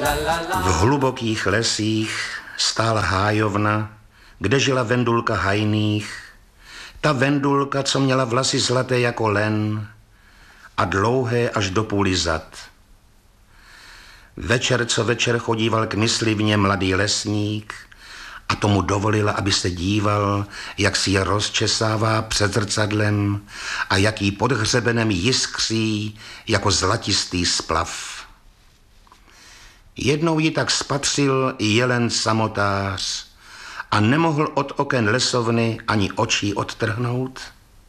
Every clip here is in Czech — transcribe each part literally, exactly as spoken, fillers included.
V hlubokých lesích stála hájovna, kde žila Vendulka Hajných. Ta Vendulka, co měla vlasy zlaté jako len a dlouhé až do půly zad. Večer co večer chodíval k myslivně mladý lesník a tomu dovolila, aby se díval, jak si je rozčesává před zrcadlem a jak jí pod hřebenem jiskří jako zlatistý splav. Jednou ji tak spatřil jelen samotář a nemohl od oken lesovny ani očí odtrhnout.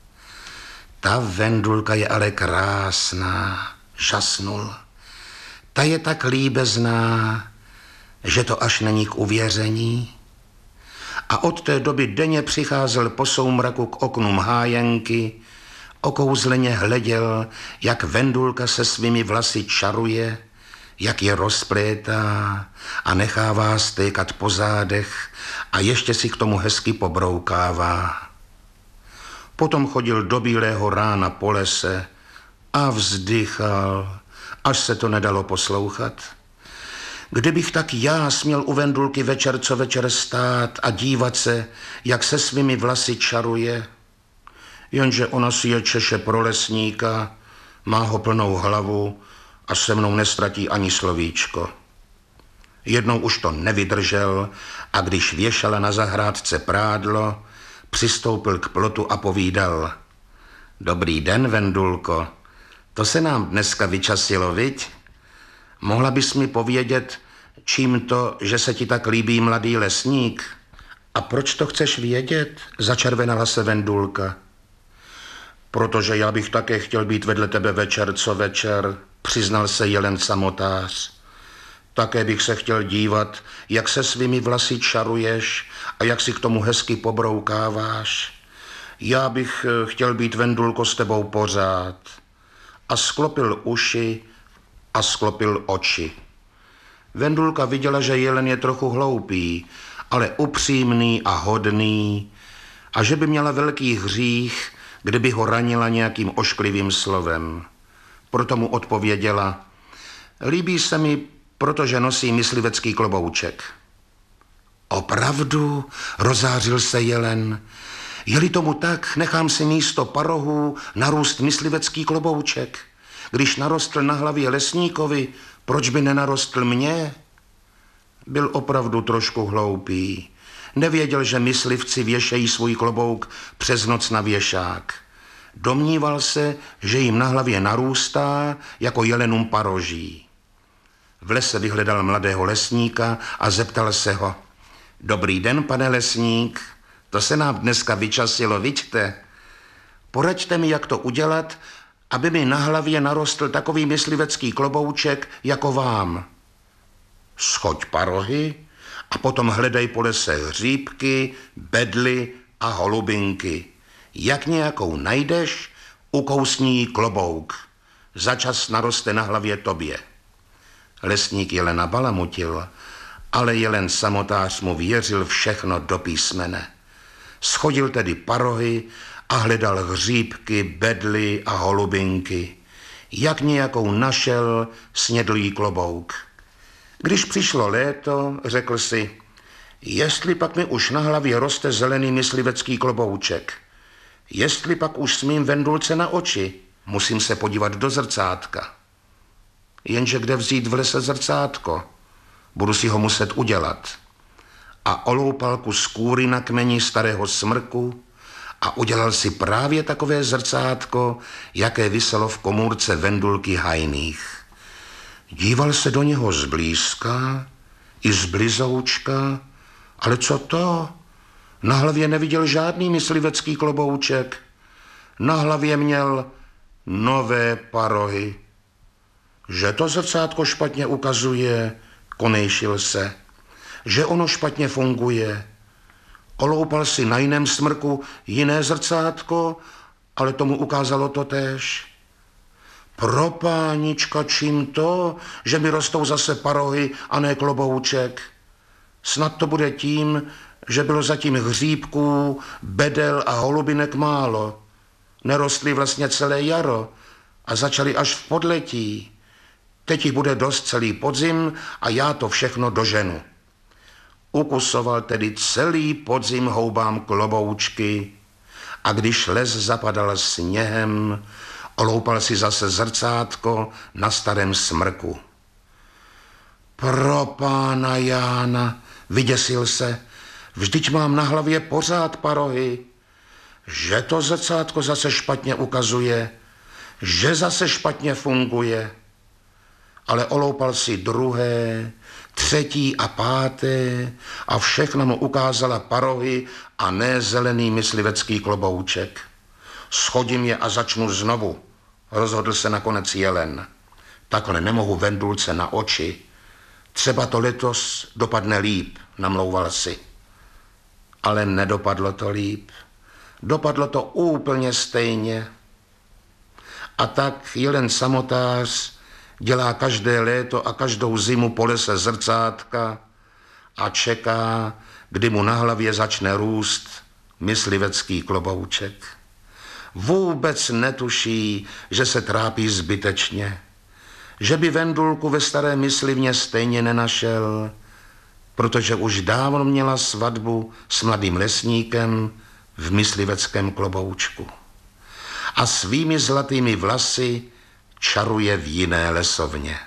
Ta Vendulka je ale krásná, žasnul. Ta je tak líbezná, že to až není k uvěření. A od té doby denně přicházel po soumraku k oknům hájenky, okouzleně hleděl, jak Vendulka se svými vlasy čaruje, jak je rozplétá a nechává stékat po zádech a ještě si k tomu hezky pobroukává. Potom chodil do bílého rána po lese a vzdychal, až se to nedalo poslouchat. Kdybych tak já směl u Vendulky večer co večer stát a dívat se, jak se svými vlasy čaruje, jenže ona si je češe pro lesníka, má ho plnou hlavu a se mnou nestratí ani slovíčko. Jednou už to nevydržel a když věšala na zahrádce prádlo, přistoupil k plotu a povídal: Dobrý den, Vendulko, to se nám dneska vyčasilo, viď? Mohla bys mi povědět, čím to, že se ti tak líbí mladý lesník? A proč to chceš vědět? Začervenala se Vendulka. Protože já bych také chtěl být vedle tebe večer co večer, přiznal se jelen samotář. Také bych se chtěl dívat, jak se svými vlasy čaruješ a jak si k tomu hezky pobroukáváš. Já bych chtěl být, Vendulko, s tebou pořád. A sklopil uši a sklopil oči. Vendulka viděla, že jelen je trochu hloupý, ale upřímný a hodný a že by měla velký hřích, kdyby ho ranila nějakým ošklivým slovem. Proto mu odpověděla: Líbí se mi, protože nosí myslivecký klobouček. Opravdu, rozářil se jelen. Je-li tomu tak, nechám si místo parohů narůst myslivecký klobouček. Když narostl na hlavě lesníkovi, proč by nenarostl mně? Byl opravdu trošku hloupý. Nevěděl, že myslivci věšejí svůj klobouk přes noc na věšák. Domníval se, že jim na hlavě narůstá jako jelenům paroží. V lese vyhledal mladého lesníka a zeptal se ho: Dobrý den, pane lesník, to se nám dneska vyčasilo, viďte? Poraďte mi, jak to udělat, aby mi na hlavě narostl takový myslivecký klobouček jako vám. Schoď parohy a potom hledej po lese hříbky, bedly a holubinky. Jak nějakou najdeš, ukousni jí klobouk. Začas naroste na hlavě tobě. Lesník jelena balamutil, ale jelen samotář mu věřil všechno do písmene. Schodil tedy parohy a hledal hříbky, bedly a holubinky. Jak nějakou našel, snědl jí klobouk. Když přišlo léto, řekl si: Jestli pak mi už na hlavě roste zelený myslivecký klobouček, jestli pak už smím Vendulce na oči, musím se podívat do zrcátka. Jenže kde vzít v lese zrcátko? Budu si ho muset udělat. A oloupal kus kůry na kmeni starého smrku a udělal si právě takové zrcátko, jaké viselo v komůrce Vendulky Hajných. Díval se do něho zblízka i zblizoučka, ale co to? Na hlavě neviděl žádný myslivecký klobouček. Na hlavě měl nové parohy. Že to zrcátko špatně ukazuje, konejšil se. Že ono špatně funguje. Oloupal si na jiném smrku jiné zrcátko, ale tomu ukázalo to též. Propánička, čím to, že mi rostou zase parohy a ne klobouček? Snad to bude tím, že bylo zatím hříbků, bedel a holubinek málo. Nerostly vlastně celé jaro a začaly až v podletí. Teď jich bude dost celý podzim a já to všechno doženu. Ukusoval tedy celý podzim houbám kloboučky a když les zapadal sněhem, oloupal si zase zrcátko na starém smrku. Pro pána Jána, vyděsil se, vždyť mám na hlavě pořád parohy, že to zrcátko zase špatně ukazuje, že zase špatně funguje. Ale oloupal si druhé, třetí a páté a všechno mu ukázala parohy a ne zelený myslivecký klobouček. Schodím je a začnu znovu, rozhodl se nakonec jelen. Takhle nemohu vendulce na oči. Třeba to letos dopadne líp, namlouval si. Ale nedopadlo to líp. Dopadlo to úplně stejně. A tak jelen samotář dělá každé léto a každou zimu po lese zrcátka a čeká, kdy mu na hlavě začne růst myslivecký klobouček. Vůbec netuší, že se trápí zbytečně, že by vendulku ve staré myslivně stejně nenašel, protože už dávno měla svatbu s mladým lesníkem v mysliveckém kloboučku. A svými zlatými vlasy čaruje v jiné lesovně.